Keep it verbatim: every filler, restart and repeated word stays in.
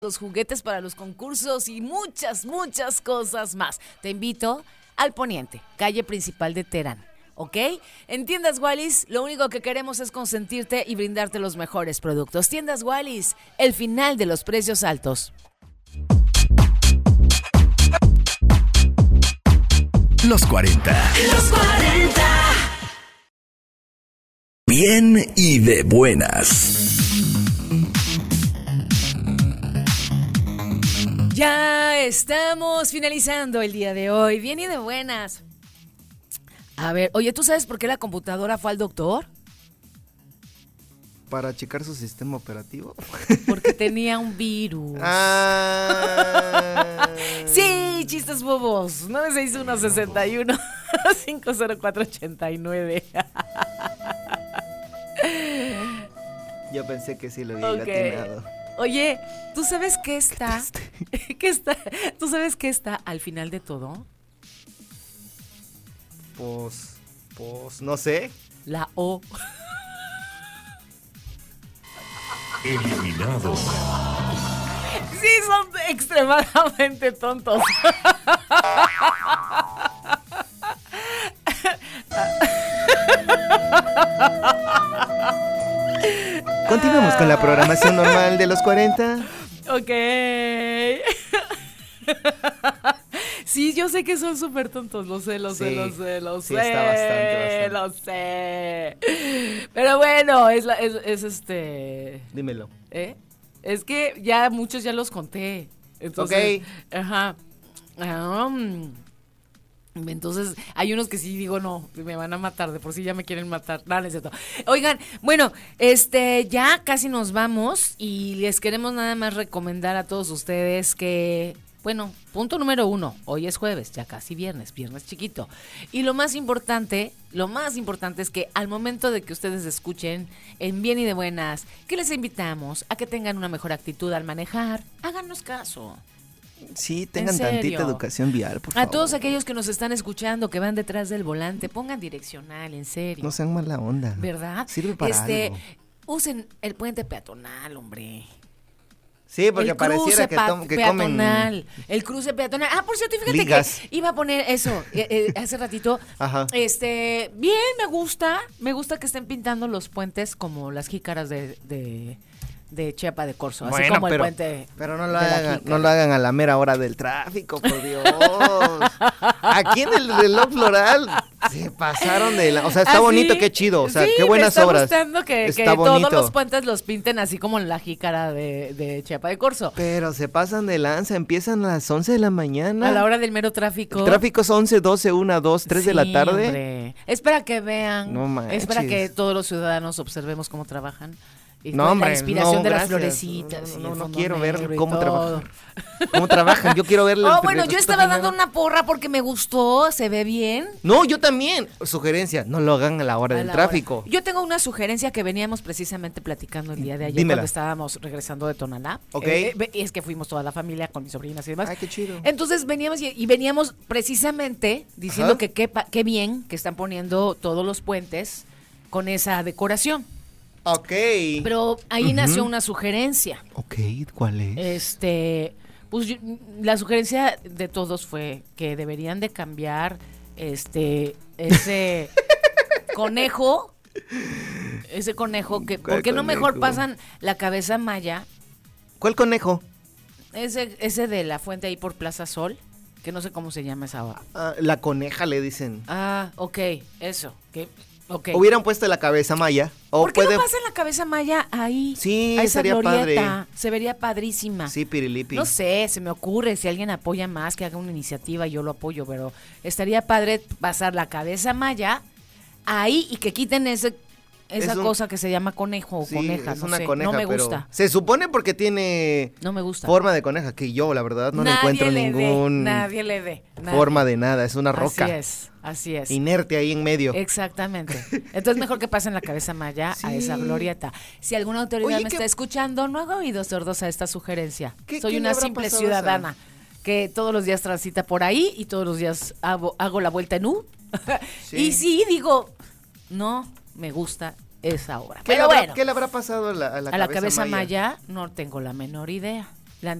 los juguetes para los concursos y muchas, muchas cosas más. Te invito al Poniente, calle principal de Terán, ¿ok? En Tiendas Wallis, lo único que queremos es consentirte y brindarte los mejores productos. Tiendas Wallis, el final de los precios altos. Los cuarenta. Los cuarenta. Bien y de buenas. Ya estamos finalizando el día de hoy. Bien y de buenas. A ver, oye, ¿tú sabes por qué la computadora fue al doctor? Para checar su sistema operativo. Porque tenía un virus. Ah. Sí, chistes bobos. nueve seis uno, seis uno, cinco cero cuatro ocho nueve. Yo pensé que sí lo había Okay. atinado. Oye, ¿tú sabes qué está? ¿Qué está? ¿Tú sabes qué está al final de todo? Pues, pues, no sé. La O. Eliminado. Sí, son extremadamente tontos. Continuamos con la programación normal de los cuarenta. Ok. Sí, yo sé que son súper tontos, lo sé, lo sé, Sí, lo sé, lo sí, sé, está bastante, lo sé. Pero bueno, es, la, es, es este... Dímelo. ¿Eh? Es que ya muchos ya los conté. Entonces, Ok. Ajá. Um, entonces, hay unos que sí digo, no, me van a matar, de por sí ya me quieren matar. No, no es cierto. Oigan, bueno, este, ya casi nos vamos y les queremos nada más recomendar a todos ustedes que, bueno, punto número uno, hoy es jueves, ya casi viernes, viernes chiquito. Y lo más importante, lo más importante es que al momento de que ustedes escuchen en Bien y de Buenas, que les invitamos a que tengan una mejor actitud al manejar, háganos caso. Sí, tengan ¿En serio? tantita educación vial, por A favor. todos aquellos que nos están escuchando, que van detrás del volante, pongan direccional, en serio. No sean mala onda. ¿Verdad? Sirve para este, algo. Usen el puente peatonal, hombre. Sí, porque el pareciera cruce que, pa- tom- que peatonal, comen el cruce peatonal. Ah, por cierto, fíjate ligas. que iba a poner eso eh, eh, hace ratito. Ajá. Este, bien, me gusta, me gusta que estén pintando los puentes como las jícaras de, de, de Chiapa de Corzo, así Bueno, como pero, el puente. pero no lo de la hagan, jícara. no lo hagan a la mera hora del tráfico, por Dios. Aquí en el reloj floral se pasaron de la, o sea, está ¿Ah, bonito, sí? qué chido, o sea, Sí, qué buenas me está obras. gustando que, Está que bonito. todos los puentes los pinten así como en la jícara de, de Chiapa de Corzo. Pero se pasan de lanza, empiezan a las once de la mañana. A la hora del mero tráfico. El tráfico es once, doce, una, dos, tres de la Sí, tarde. hombre. Es para que vean. No manches. Es para que todos los ciudadanos observemos cómo trabajan. Y No, con hombre, la inspiración no, de las gracias. florecitas. No, y no, el no fondo quiero ver negro y cómo todo. trabajan. ¿Cómo trabajan? Yo quiero verle. Oh, el bueno, yo retrato estaba final. dando una porra porque me gustó, se ve bien. No, yo también. Sugerencia, no lo hagan a la hora A del la tráfico. hora. Yo tengo una sugerencia que veníamos precisamente platicando el día de ayer Dímela. cuando estábamos regresando de Tonalá. Ok. Eh, ve- y es que fuimos toda la familia con mis sobrinas y demás. Ay, qué chido. Entonces veníamos y, y veníamos precisamente diciendo Ajá. que qué, pa- qué bien que están poniendo todos los puentes con esa decoración. Ok. Pero ahí Ujú. nació una sugerencia. Ok, ¿cuál es? Este, pues yo- la sugerencia de todos fue que deberían de cambiar este ese conejo, ese conejo que ¿Cuál ¿por qué no mejor conejo? pasan la cabeza maya? ¿Cuál conejo? Ese ese de la fuente ahí por Plaza Sol, que no sé cómo se llama esa. Ah, la coneja le dicen. Ah, ok, eso, que okay. Hubieran puesto la cabeza maya. O ¿Por qué puede... no pasan la cabeza maya ahí? Sí, a esa sería glorieta? padre. Se vería padrísima. Sí, pirilipi. No sé, se me ocurre, si alguien apoya más, que haga una iniciativa, yo lo apoyo, pero estaría padre pasar la cabeza maya ahí y que quiten ese esa Es un- cosa que se llama conejo o Sí, coneja, es no una sé, coneja, no me pero gusta, se supone porque tiene no me gusta. forma de coneja, que yo, la verdad, no le Nadie encuentro le dé, ningún nadie le dé, nadie. forma de nada. Es una roca Así es, así es. inerte ahí en medio. Exactamente. Entonces mejor que pasen la cabeza maya a Sí. esa glorieta. Si alguna autoridad Oye, me ¿qué- está escuchando, no haga oídos sordos a esta sugerencia. ¿Qué- Soy qué le una habrá simple pasado a esa? ciudadana que todos los días transita por ahí y todos los días hago, hago la vuelta en U. Sí. Y sí, digo, no me gusta esa obra. ¿Qué, le Pero habrá, bueno, ¿Qué le habrá pasado a la, a la a la cabeza, cabeza maya? maya no tengo la menor idea.